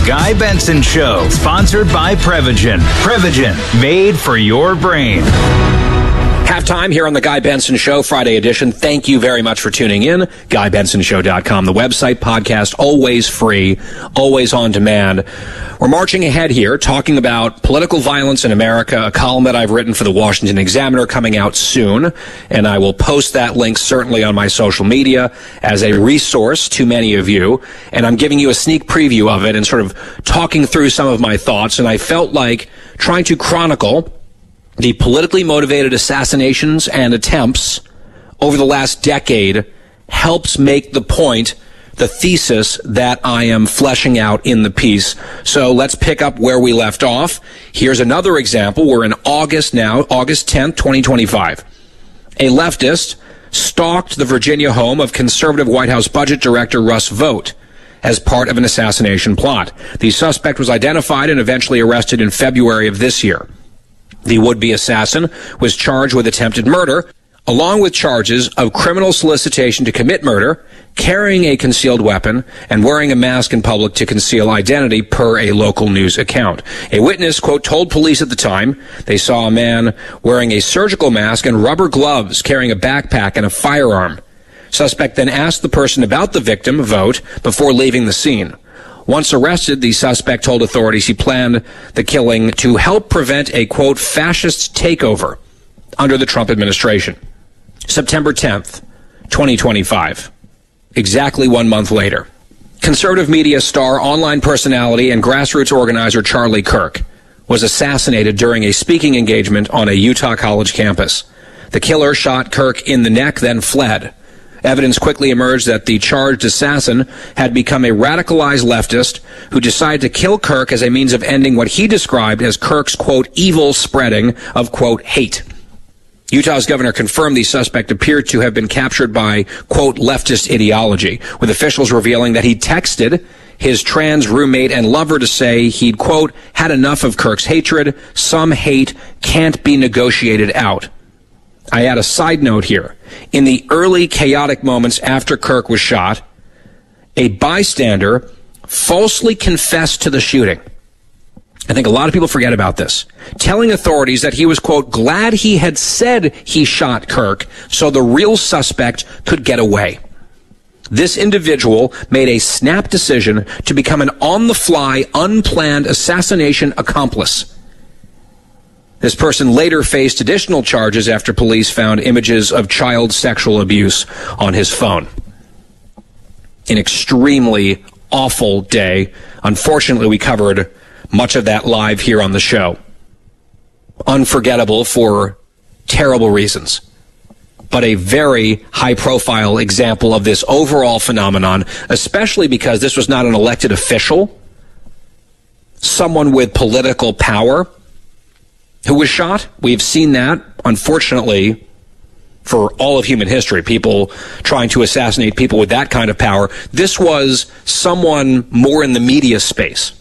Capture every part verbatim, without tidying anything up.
Guy Benson Show, sponsored by Prevagen. Prevagen, made for your brain. Halftime here on the Guy Benson Show, Friday edition. Thank you very much for tuning in. guy benson show dot com, the website, podcast, always free, always on demand. We're marching ahead here, talking about political violence in America, a column that I've written for the Washington Examiner coming out soon, and I will post that link certainly on my social media as a resource to many of you, and I'm giving you a sneak preview of it and sort of talking through some of my thoughts, and I felt like trying to chronicle the politically motivated assassinations and attempts over the last decade helps make the point, the thesis that I am fleshing out in the piece. So let's pick up where we left off. Here's another example. We're in August now, August tenth, twenty twenty-five. A leftist stalked the Virginia home of conservative White House Budget Director Russ Vought as part of an assassination plot. The suspect was identified and eventually arrested in February of this year. The would-be assassin was charged with attempted murder, along with charges of criminal solicitation to commit murder, carrying a concealed weapon, and wearing a mask in public to conceal identity, per a local news account. A witness, quote, told police at the time they saw a man wearing a surgical mask and rubber gloves, carrying a backpack and a firearm. Suspect then asked the person about the victim, Vought, before leaving the scene. Once arrested, the suspect told authorities he planned the killing to help prevent a, quote, fascist takeover under the Trump administration. September tenth, twenty twenty-five. Exactly one month later. Conservative media star, online personality, and grassroots organizer Charlie Kirk was assassinated during a speaking engagement on a Utah college campus. The killer shot Kirk in the neck, then fled. Evidence quickly emerged that the charged assassin had become a radicalized leftist who decided to kill Kirk as a means of ending what he described as Kirk's, quote, evil spreading of, quote, hate. Utah's governor confirmed the suspect appeared to have been captured by, quote, leftist ideology, with officials revealing that he texted his trans roommate and lover to say he'd, quote, had enough of Kirk's hatred. Some hate can't be negotiated out. I add a side note here. In the early chaotic moments after Kirk was shot, a bystander falsely confessed to the shooting. I think a lot of people forget about this. Telling authorities that he was, quote, glad he had said he shot Kirk so the real suspect could get away. This individual made a snap decision to become an on-the-fly, unplanned assassination accomplice. This person later faced additional charges after police found images of child sexual abuse on his phone. An extremely awful day. Unfortunately, we covered much of that live here on the show. Unforgettable for terrible reasons, but a very high-profile example of this overall phenomenon, especially because this was not an elected official, someone with political power who was shot. We've seen that, unfortunately, for all of human history, people trying to assassinate people with that kind of power. This was someone more in the media space,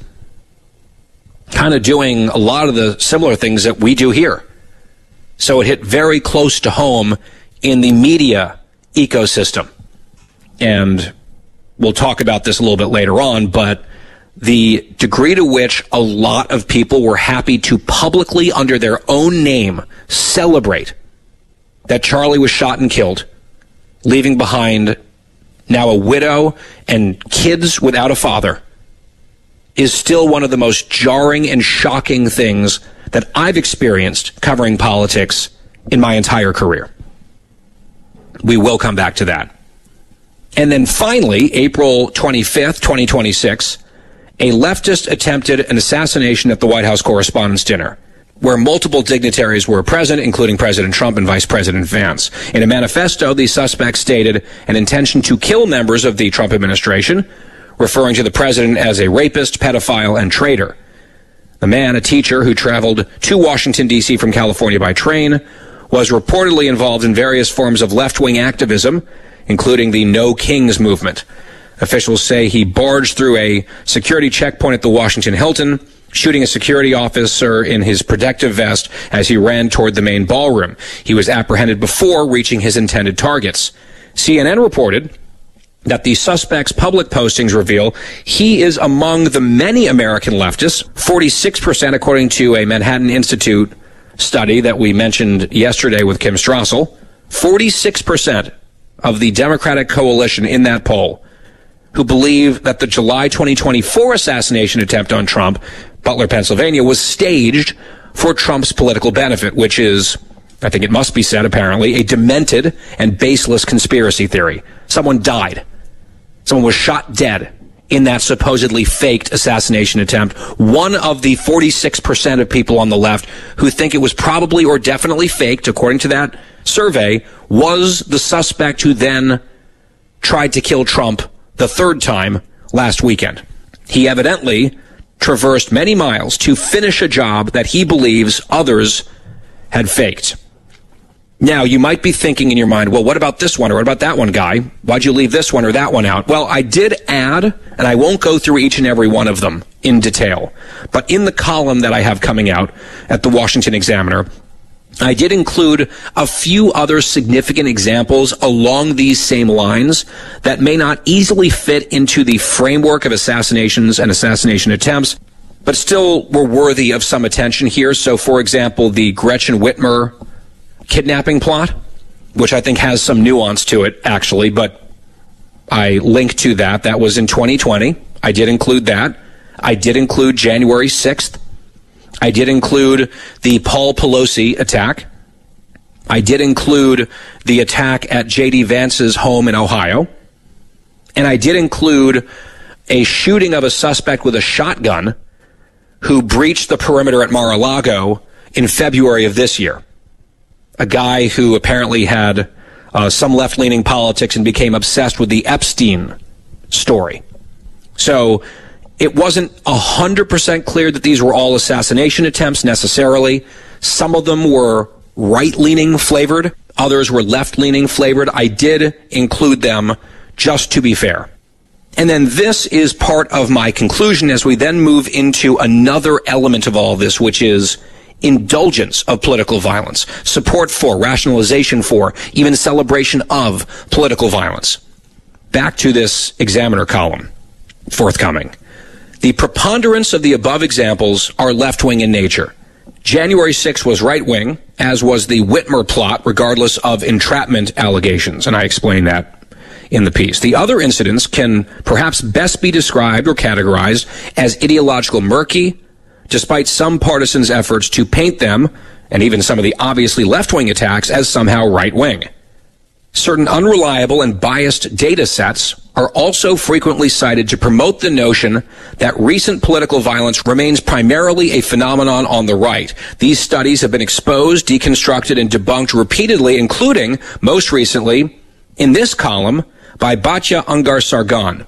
kind of doing a lot of the similar things that we do here. So it hit very close to home in the media ecosystem. And we'll talk about this a little bit later on, but the degree to which a lot of people were happy to publicly, under their own name, celebrate that Charlie was shot and killed, leaving behind now a widow and kids without a father, is still one of the most jarring and shocking things that I've experienced covering politics in my entire career. We will come back to that. And then finally, April twenty-fifth, twenty twenty-six, a leftist attempted an assassination at the White House Correspondents' Dinner, where multiple dignitaries were present, including President Trump and Vice President Vance. In a manifesto, the suspect stated an intention to kill members of the Trump administration, referring to the president as a rapist, pedophile, and traitor. The man, a teacher who traveled to Washington, D C from California by train, was reportedly involved in various forms of left-wing activism, including the No Kings movement. Officials say he barged through a security checkpoint at the Washington Hilton, shooting a security officer in his protective vest as he ran toward the main ballroom. He was apprehended before reaching his intended targets. C N N reported that the suspect's public postings reveal he is among the many American leftists, forty-six percent according to a Manhattan Institute study that we mentioned yesterday with Kim Strassel, forty-six percent of the Democratic coalition in that poll who believe that the July twenty twenty-four assassination attempt on Trump, Butler, Pennsylvania, was staged for Trump's political benefit, which is, I think it must be said apparently, a demented and baseless conspiracy theory. Someone died. Someone was shot dead in that supposedly faked assassination attempt. One of the forty-six percent of people on the left who think it was probably or definitely faked, according to that survey, was the suspect who then tried to kill Trump the third time last weekend. He evidently traversed many miles to finish a job that he believes others had faked. Now, you might be thinking in your mind, well, what about this one or what about that one, Guy? Why'd you leave this one or that one out? Well, I did add, and I won't go through each and every one of them in detail, but in the column that I have coming out at the Washington Examiner, I did include a few other significant examples along these same lines that may not easily fit into the framework of assassinations and assassination attempts, but still were worthy of some attention here. So, for example, the Gretchen Whitmer kidnapping plot, which I think has some nuance to it, actually, but I linked to that. That was in twenty twenty. I did include that. I did include January sixth. I did include the Paul Pelosi attack. I did include the attack at J D. Vance's home in Ohio. And I did include a shooting of a suspect with a shotgun who breached the perimeter at Mar-a-Lago in February of this year. A guy who apparently had uh, some left-leaning politics and became obsessed with the Epstein story. So it wasn't one hundred percent clear that these were all assassination attempts necessarily. Some of them were right-leaning flavored. Others were left-leaning flavored. I did include them just to be fair. And then this is part of my conclusion as we then move into another element of all this, which is indulgence of political violence, support for, rationalization for, even celebration of political violence. Back to this Examiner column, forthcoming. The preponderance of the above examples are left-wing in nature. January sixth was right-wing, as was the Whitmer plot, regardless of entrapment allegations, and I explained that in the piece. The other incidents can perhaps best be described or categorized as ideological murky, despite some partisans' efforts to paint them, and even some of the obviously left-wing attacks, as somehow right-wing. Certain unreliable and biased data sets are also frequently cited to promote the notion that recent political violence remains primarily a phenomenon on the right. These studies have been exposed, deconstructed, and debunked repeatedly, including, most recently, in this column, by Batya Ungar-Sargon.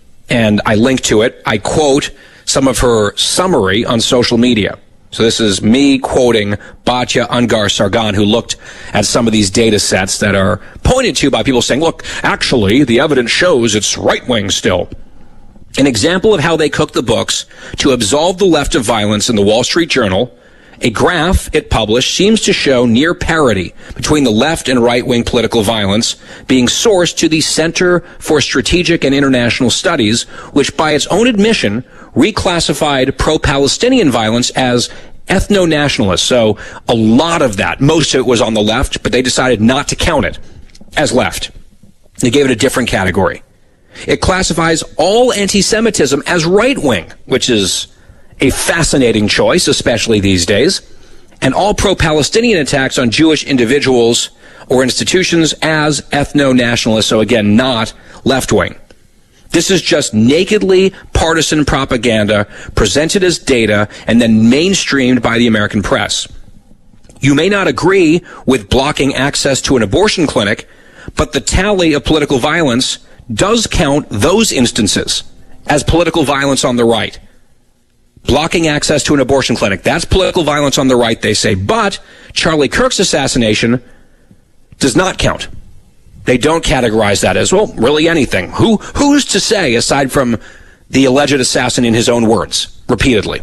And I link to it. I quote some of her summary on social media. So this is me quoting Batya Ungar-Sargon, who looked at some of these data sets that are pointed to by people saying, look, actually, the evidence shows it's right-wing still. An example of how they cook the books to absolve the left of violence in the Wall Street Journal, a graph it published seems to show near parity between the left and right-wing political violence being sourced to the Center for Strategic and International Studies, which by its own admission reclassified pro-Palestinian violence as ethno-nationalist. So a lot of that, most of it was on the left, but they decided not to count it as left. They gave it a different category. It classifies all anti-Semitism as right-wing, which is a fascinating choice, especially these days, and all pro-Palestinian attacks on Jewish individuals or institutions as ethno-nationalist, so again, not left-wing. This is just nakedly partisan propaganda presented as data and then mainstreamed by the American press. You may not agree with blocking access to an abortion clinic, but the tally of political violence does count those instances as political violence on the right. Blocking access to an abortion clinic, that's political violence on the right, they say. But Charlie Kirk's assassination does not count. They don't categorize that as, well, really anything. Who Who's to say, aside from the alleged assassin in his own words, repeatedly?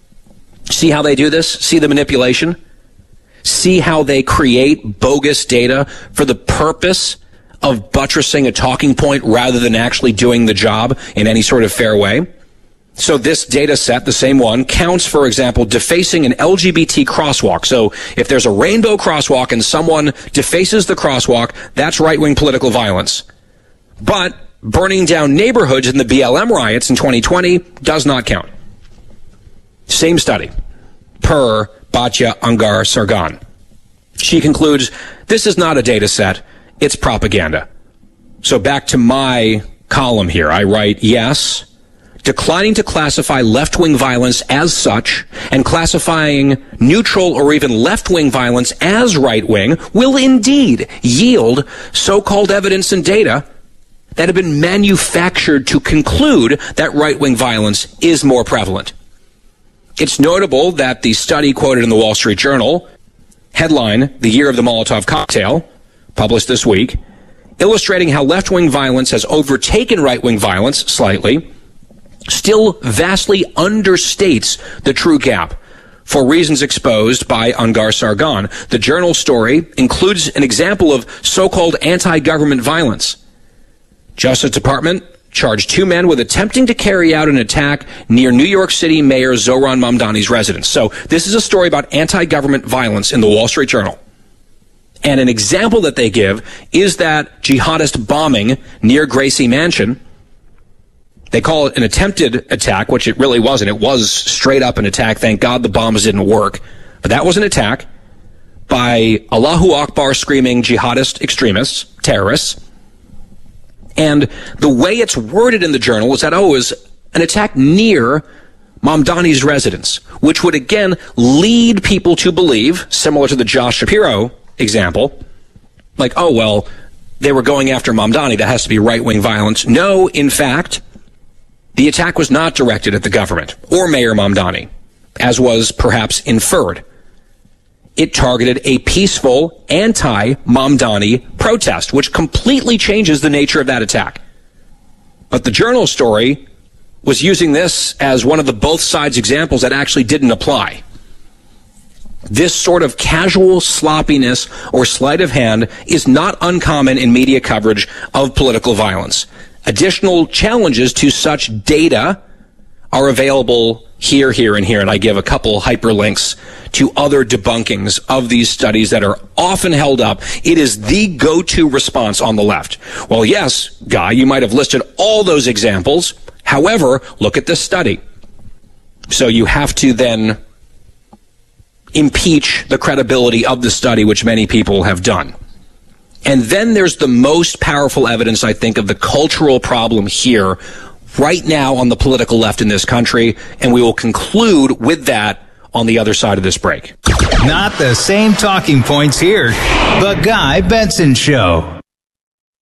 See how they do this? See the manipulation? See how they create bogus data for the purpose of buttressing a talking point rather than actually doing the job in any sort of fair way. So this data set, the same one, counts, for example, defacing an L G B T crosswalk. So if there's a rainbow crosswalk and someone defaces the crosswalk, that's right-wing political violence. But burning down neighborhoods in the B L M riots in twenty twenty does not count. Same study, per Batya Ungar-Sargon. She concludes, this is not a data set, it's propaganda. So back to my column here, I write, yes, declining to classify left-wing violence as such and classifying neutral or even left-wing violence as right-wing will indeed yield so-called evidence and data that have been manufactured to conclude that right-wing violence is more prevalent. It's notable that the study quoted in the Wall Street Journal, headline, The Year of the Molotov Cocktail, published this week, illustrating how left-wing violence has overtaken right-wing violence slightly, still vastly understates the true gap for reasons exposed by Ungar-Sargon. The Journal story includes an example of so-called anti-government violence. Justice Department charged two men with attempting to carry out an attack near New York City Mayor Zohran Mamdani's residence. So this is a story about anti-government violence in the Wall Street Journal. And an example that they give is that jihadist bombing near Gracie Mansion. They call it an attempted attack, which it really wasn't. It was straight up an attack. Thank God the bombs didn't work. But that was an attack by Allahu Akbar screaming jihadist extremists, terrorists. And the way it's worded in the Journal is that, oh, it was an attack near Mamdani's residence, which would again lead people to believe, similar to the Josh Shapiro example, like, oh, well, they were going after Mamdani. That has to be right-wing violence. No, in fact, the attack was not directed at the government or Mayor Mamdani, as was perhaps inferred. It targeted a peaceful anti-Mamdani protest, which completely changes the nature of that attack. But the Journal story was using this as one of the both sides examples that actually didn't apply. This sort of casual sloppiness or sleight of hand is not uncommon in media coverage of political violence. Additional challenges to such data are available here, here, and here, and I give a couple hyperlinks to other debunkings of these studies that are often held up. It is the go-to response on the left. Well, yes, Guy, you might have listed all those examples. However, look at this study. So you have to then impeach the credibility of the study, which many people have done. And then there's the most powerful evidence, I think, of the cultural problem here right now on the political left in this country, and we will conclude with that on the other side of this break. Not the same talking points here. The Guy Benson Show.